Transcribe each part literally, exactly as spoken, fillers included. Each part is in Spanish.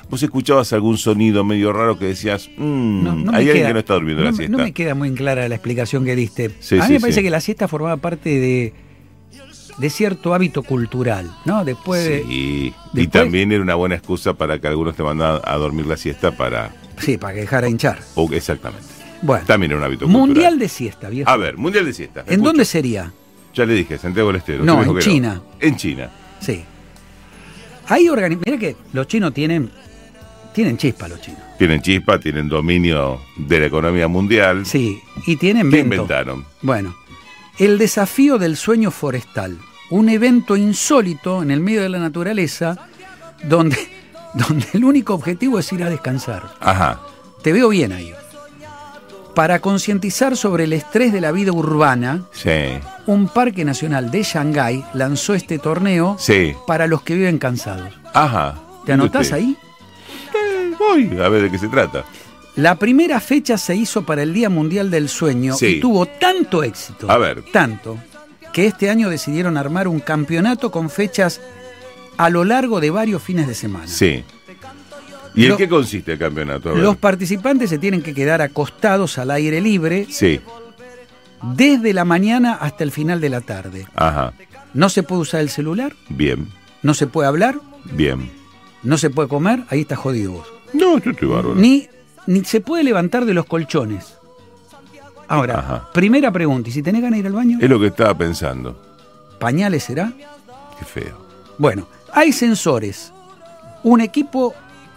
vos escuchabas algún sonido medio raro que decías, mmm, No, no me hay alguien queda- que no está durmiendo no la me- siesta. No me queda muy clara la explicación que diste. Sí, a mí sí, me parece sí. que la siesta formaba parte de, de cierto hábito cultural, ¿no? Después de... Sí, y después- también era una buena excusa para que algunos te mandaban a dormir la siesta para... Sí, para que dejara hinchar. o- exactamente. Bueno, También era un hábito Mundial cultural. de siesta, viejo. A ver, Mundial de siesta. ¿En escucho. dónde sería? Ya le dije, Santiago del Estero. No, ¿Quién dijo en que China. En China. Sí. Ahí organi... Mira que los chinos tienen... Tienen chispa los chinos. Tienen chispa, tienen dominio de la economía mundial. Sí, y tienen ¿Qué vento. inventaron? Bueno, el desafío del sueño forestal, un evento insólito en el medio de la naturaleza donde, donde el único objetivo es ir a descansar. Ajá. Te veo bien ahí. Para concientizar sobre el estrés de la vida urbana, Sí. un parque nacional de Shanghái lanzó este torneo Sí. para los que viven cansados. Ajá. ¿Te anotás ¿Usted? ahí? Eh, voy a ver de qué se trata. La primera fecha se hizo para el Día Mundial del Sueño Sí. y tuvo tanto éxito, A ver. tanto, que este año decidieron armar un campeonato con fechas a lo largo de varios fines de semana. Sí. ¿Y en Lo- qué consiste el campeonato? A ver. Los participantes se tienen que quedar acostados al aire libre Sí. desde la mañana hasta el final de la tarde. Ajá. No se puede usar el celular, Bien. no se puede hablar, Bien. no se puede comer, ahí está jodido vos. No, yo estoy bárbaro. Ni, ni se puede levantar de los colchones. Ahora, Ajá. primera pregunta, ¿y si tenés ganas de ir al baño? Es lo que estaba pensando. ¿Pañales será? Qué feo. Bueno, hay sensores. Un equipo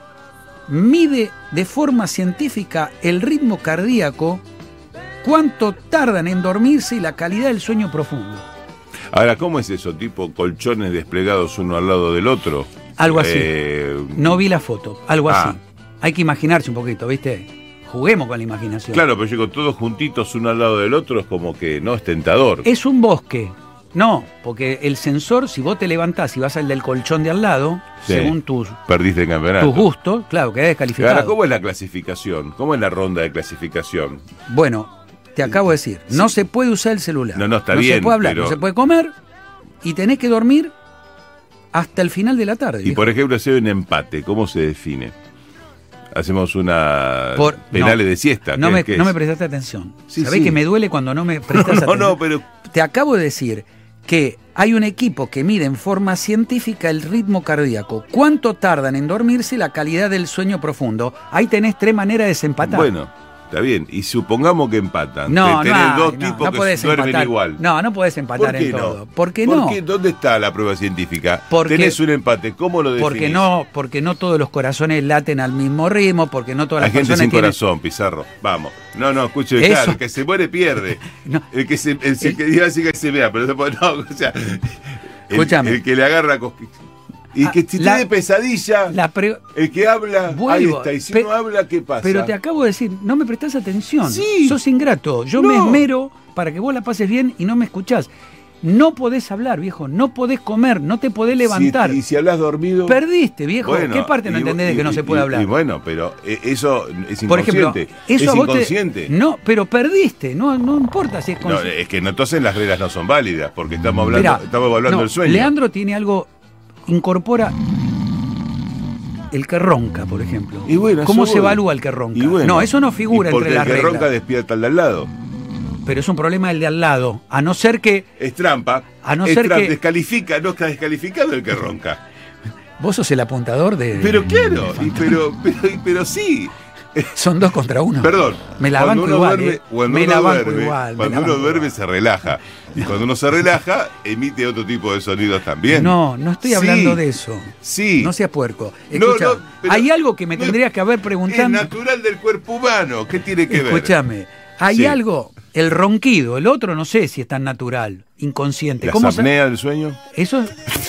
mide de forma científica el ritmo cardíaco, cuánto tardan en dormirse y la calidad del sueño profundo. Ahora, ¿cómo es eso? ¿Tipo colchones desplegados uno al lado del otro? Algo así. Eh, No vi la foto, algo Ah. así. Hay que imaginarse un poquito, ¿viste? Juguemos con la imaginación. Claro, pero digo, todos juntitos uno al lado del otro es como que no es tentador. Es un bosque. No, porque el sensor, si vos te levantás y vas al del colchón de al lado, Sí. según tus, Perdiste el campeonato. tus gustos, claro, quedás descalificado. Ahora, ¿cómo es la clasificación? ¿Cómo es la ronda de clasificación? Bueno, te acabo de decir, no se puede usar el celular. No, no, está No se bien, puede hablar, pero- no se puede comer y tenés que dormir hasta el final de la tarde. Y viejo. por ejemplo, si hay un empate, ¿cómo se define? Hacemos una Por- penales no, de siesta. No ¿qué- me, qué no es? me prestaste atención. Sí, Sabés sí. que me duele cuando no me prestas No, atención. no, pero Te acabo de decir que hay un equipo que mide en forma científica el ritmo cardíaco, cuánto tardan en dormirse y la calidad del sueño profundo. Ahí tenés tres maneras de desempatar. bueno, está bien. Y supongamos que empatan. no, Te- no, tenés hay, dos no, tipos no que podés duermen empatar. igual. No, no podés empatar ¿Por qué en no? todo. ¿Por qué ¿Por no? qué? ¿Dónde está la prueba científica? Porque- Tenés un empate, ¿cómo lo definís? Porque no, porque no todos los corazones laten al mismo ritmo, porque no todas Hay las gente personas sin tienen... corazón, Pizarro. Vamos. No, no, escuche, Eso- claro, el que se muere pierde. No. El que se, el, el que diga así que se vea, pero no, no, o sea, el, Escúchame. el que le agarra cosqui- y Ah, que si la- tiene pesadilla, La pre- el que habla, ahí Vuelvo, está, y si pe- no habla, ¿qué pasa? Pero te acabo de decir, no me prestás atención. Sí. Sos ingrato. Yo No. me esmero para que vos la pases bien y no me escuchás. No podés hablar, viejo. No podés comer. No te podés levantar. Si- y si hablas dormido. Perdiste, viejo. Bueno, ¿Qué parte no y- entendés de y- que no se puede y- hablar? Y bueno, pero eh, eso es Por ejemplo, inconsciente. eso es a vos te- inconsciente. No, pero perdiste. No, no importa si es No, consciente. es que no, entonces las reglas no son válidas, porque estamos hablando, Mirá, estamos evaluando no, el sueño. Leandro tiene algo, incorpora el que ronca, por ejemplo. Y bueno, ¿Cómo eso se voy. evalúa el que ronca? Y bueno, no, eso no figura y porque entre las el que reglas. ronca despierta al de al lado. Pero es un problema el de al lado. A no ser que Es trampa. A no es ser trampa, que- descalifica, no está descalificado el que ronca. vos sos el apuntador de... Pero claro, de y pero, pero, y- pero sí. Son dos contra uno. Perdón. Me la cuando banco uno igual, duerme, eh. cuando Me uno la banco duerme, igual, me Cuando la uno banco duerme igual. se relaja. Y cuando uno se relaja, emite otro tipo de sonidos también. No, no estoy Sí, hablando de eso. Sí. No seas puerco. No, Escucha, no, pero- hay algo que me no, tendrías que haber Es preguntado. natural del cuerpo humano. ¿Qué tiene que ver? Escúchame, hay Sí. algo, el ronquido, el otro no sé si es tan natural, inconsciente. ¿La ¿Cómo se- apnea del sueño? Eso,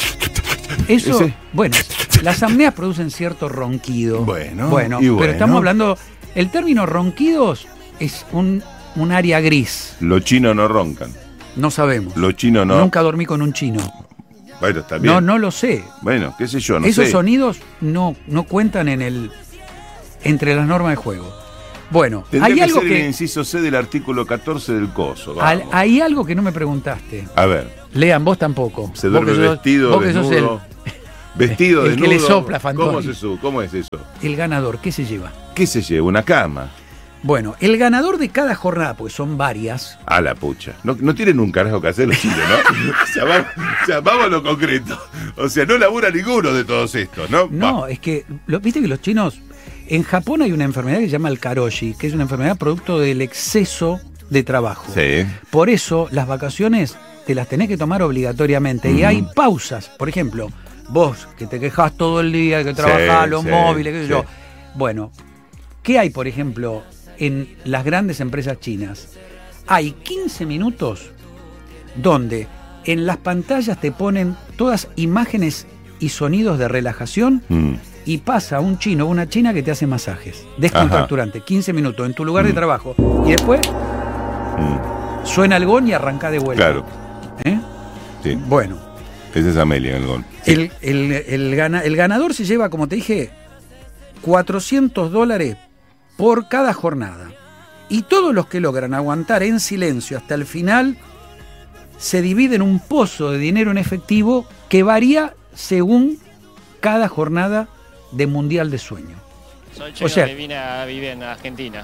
eso, Ese. bueno, las apneas producen cierto ronquido. Bueno, bueno, y pero bueno. estamos hablando, el término ronquidos es un, un área gris, Los chinos no roncan. no sabemos. Los chinos no. Nunca dormí con un chino. Bueno, está bien. No, no lo sé. Bueno, qué sé yo, no Esos sé. sonidos no, no cuentan en el entre las normas de juego. Bueno, Tendría hay que algo ser el que inciso C del artículo catorce del coso. al- Vamos. hay algo que no me preguntaste. A ver, Lean, vos tampoco. se Vos duerme que sos- vestido, vos que sos desnudo. Vestido el desnudo. que le sopla Fantoni. ¿Cómo es eso? ¿Cómo es eso? El ganador, ¿qué se lleva? ¿Qué se lleva? Una cama. Bueno, el ganador de cada jornada, pues son varias. A la pucha. No, no tienen un carajo que hacer los chinos, ¿no? o, sea, vamos, o sea, vamos a lo concreto. O sea, no labura ninguno de todos estos, ¿no? No, Va. es que, lo, viste que los chinos... En Japón hay una enfermedad que se llama el karoshi, que es una enfermedad producto del exceso de trabajo. Sí. Por eso, las vacaciones te las tenés que tomar obligatoriamente. Mm. Y hay pausas. Por ejemplo, vos que te quejás todo el día, que trabajás, sí, los sí, móviles, qué sé sí. yo. Bueno, ¿qué hay, por ejemplo, en las grandes empresas chinas? Hay quince minutos donde en las pantallas te ponen todas imágenes y sonidos de relajación mm. y pasa un chino o una china que te hace masajes descontracturante, quince minutos en tu lugar mm. de trabajo. Y después mm. suena el gong y arranca de vuelta. Claro. ¿Eh? Sí. Bueno. Ese es Amelia, el gong. Sí. El, el, el, gana, el ganador se lleva, como te dije, cuatrocientos dólares por cada jornada. Y todos los que logran aguantar en silencio hasta el final se dividen un pozo de dinero en efectivo que varía según cada jornada de Mundial de Sueño. Soy chino, o sea, que vine a vivir en Argentina.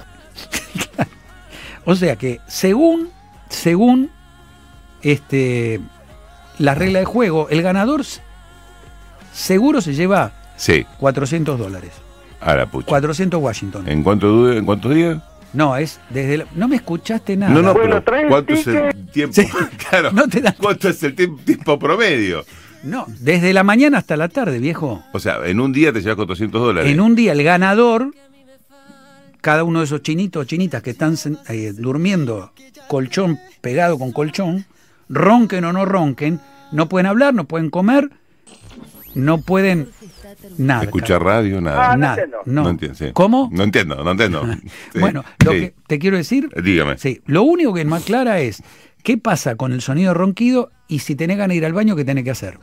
O sea que según, según este, la regla de juego, el ganador seguro se lleva sí. cuatrocientos dólares. A la pucha. cuatrocientos Washington. ¿En cuánto, en cuántos días? No, es desde la... No me escuchaste nada. No, no, bueno, pero ¿cuánto es el tiempo? Sí. Claro, no te da... ¿cuánto es el tiempo, tiempo promedio? No, desde la mañana hasta la tarde, viejo. O sea, en un día te llevas cuatrocientos dólares. En un día el ganador, cada uno de esos chinitos o chinitas que están eh, durmiendo colchón pegado con colchón, ronquen o no ronquen, no pueden hablar, no pueden comer, no pueden... Nada. Escuchar radio, nada. Ah, nada. No. No entiendo. Sí. ¿Cómo? No entiendo, no entiendo. Sí. Bueno, lo sí. que te quiero decir. Dígame. Sí, lo único que me aclara es qué pasa con el sonido ronquido y si tenés ganas de ir al baño, ¿qué tenés que hacer?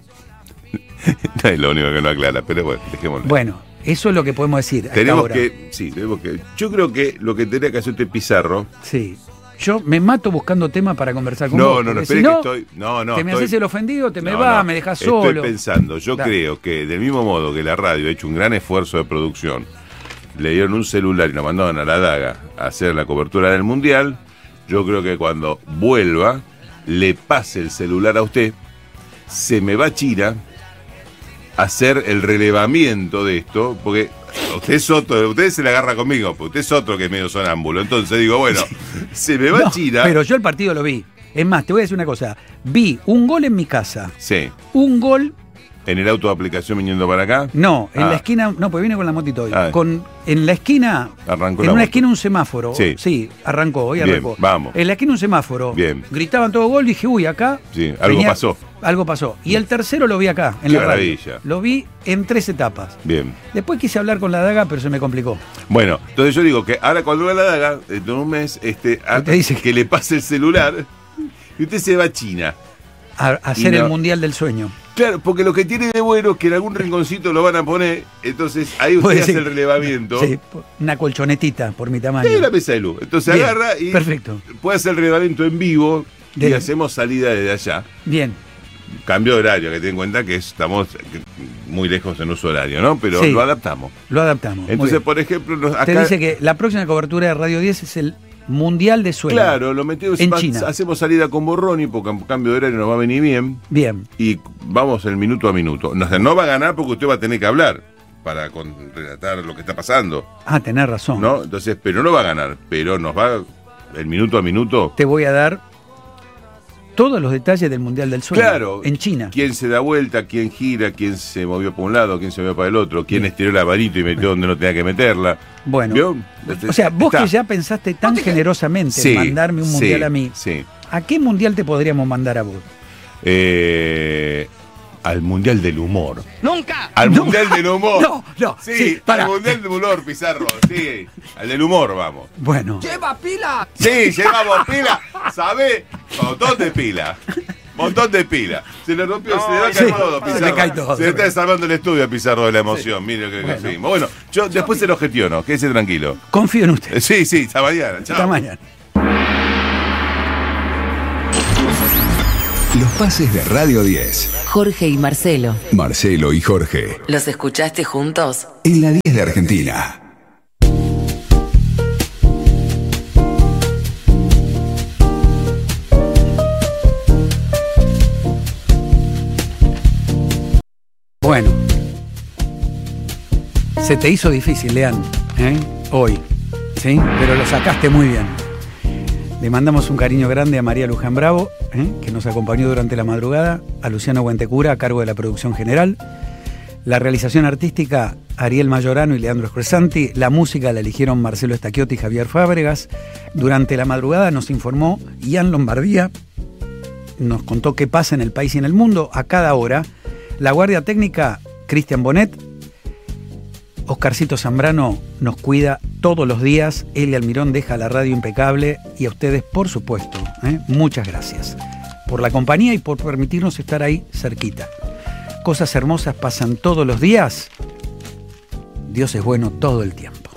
No es lo único que no aclara, pero bueno, dejémoslo. Bueno, eso es lo que podemos decir. Tenemos que, sí, tenemos que. Yo creo que lo que tendría que hacer usted Pizarro. Sí. Yo me mato buscando temas para conversar con no, vos. No, no, no, espere si que no, estoy. No, no. Te me estoy, haces el ofendido, te me no, va, no, me dejas solo. Estoy pensando, yo Dale. creo que del mismo modo que la radio ha hecho un gran esfuerzo de producción, le dieron un celular y nos mandaron a la daga a hacer la cobertura del Mundial, yo creo que cuando vuelva, le pase el celular a usted, se me va a China a hacer el relevamiento de esto, porque usted es otro, usted se la agarra conmigo, porque usted es otro que es medio sonámbulo. Entonces digo, bueno, se me va no, a China. Pero yo el partido lo vi. Es más, te voy a decir una cosa. Vi un gol en mi casa. Sí. Un gol. ¿En el auto de aplicación viniendo para acá? No, en ah. la esquina. No, pues vine con la motito hoy. Ah. Con, en la esquina. Arrancó en la una moto. esquina un semáforo. Sí. Sí, arrancó, hoy Bien, arrancó. Vamos. En la esquina un semáforo. Bien. Gritaban todo gol, dije, uy, acá. Sí, algo venía, pasó. Algo pasó. Y el tercero lo vi acá, en Qué la radio. maravilla. Lo vi en tres etapas. Bien. Después quise hablar con la daga, pero se me complicó. Bueno, entonces yo digo que ahora cuando vea la daga, dentro de un mes, este, a, te dice que, que le pase el celular y usted se va a China. A, a hacer no, el Mundial del Sueño. Claro, porque lo que tiene de bueno es que en algún rinconcito lo van a poner, entonces ahí usted hace el relevamiento. Sí, una colchonetita por mi tamaño. Sí, la mesa de luz. Entonces Bien, agarra y perfecto. puede hacer el relevamiento en vivo de... y hacemos salida desde allá. Bien. Cambio de horario, que ten en cuenta que estamos muy lejos en uso horario, ¿no? Pero sí, lo adaptamos. Lo adaptamos. Entonces, por ejemplo, nos, acá... Te dice que la próxima cobertura de Radio diez es el Mundial de Sueño. Claro, lo metemos en va, China. Hacemos salida con Borroni porque en cambio de horario nos va a venir bien. Bien. Y vamos el minuto a minuto. No, no va a ganar porque usted va a tener que hablar para con, relatar lo que está pasando. Ah, tenés razón. ¿No? Entonces, pero no va a ganar, pero nos va el minuto a minuto. Te voy a dar todos los detalles del Mundial del Sueño. Claro. En China. Quién se da vuelta, quién gira, quién se movió para un lado, quién se movió para el otro, quién Bien. estiró la varita y metió donde no tenía que meterla. Bueno. ¿Vio? O sea, vos Está. que ya pensaste tan generosamente sí, en mandarme un Mundial sí, a mí, sí. ¿a qué Mundial te podríamos mandar a vos? Eh... Al Mundial del Humor. ¡Nunca! Al no, Mundial del Humor. No, no. Sí, sí al Mundial del Humor, Pizarro. Sí, al del humor vamos. Bueno. ¡Lleva pila! Sí, llevamos pila. ¿Sabés? Montón de pila. Montón de pila. Se le rompió, no, se le va a caer sí, todo, Pizarro. Se le cae todo. Se le está desarmando el estudio a Pizarro de la emoción. Sí. Mire lo que bueno. conseguimos. Bueno, yo después se lo gestiono. Quédese tranquilo. Confío en usted. Sí, sí, hasta mañana. Chao. Hasta mañana. Los pases de Radio diez. Jorge y Marcelo. Marcelo y Jorge. ¿Los escuchaste juntos? En la diez de Argentina. Bueno, se te hizo difícil, Lean, ¿eh? Hoy, ¿sí? Pero lo sacaste muy bien. Le mandamos un cariño grande a María Luján Bravo, ¿eh? que nos acompañó durante la madrugada, a Luciano Guentecura a cargo de la producción general, la realización artística Ariel Mayorano y Leandro Scresanti, la música la eligieron Marcelo Stacchiotti y Javier Fábregas. Durante la madrugada nos informó Ian Lombardía, nos contó qué pasa en el país y en el mundo a cada hora. La guardia técnica, Cristian Bonet. Oscarcito Zambrano nos cuida todos los días. Elia Almirón deja la radio impecable. Y a ustedes, por supuesto, ¿eh? muchas gracias por la compañía y por permitirnos estar ahí cerquita. Cosas hermosas pasan todos los días. Dios es bueno todo el tiempo.